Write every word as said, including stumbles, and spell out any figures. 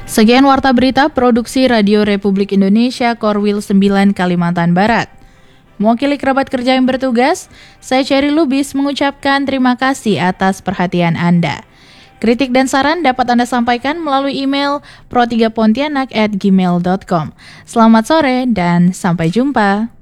Sekian Warta Berita Produksi Radio Republik Indonesia Korwil sembilan Kalimantan Barat. Mewakili kerabat kerja yang bertugas, saya Cherry Lubis mengucapkan terima kasih atas perhatian Anda. Kritik dan saran dapat Anda sampaikan melalui email pro tiga pontianak at gmail dot com. Selamat sore dan sampai jumpa.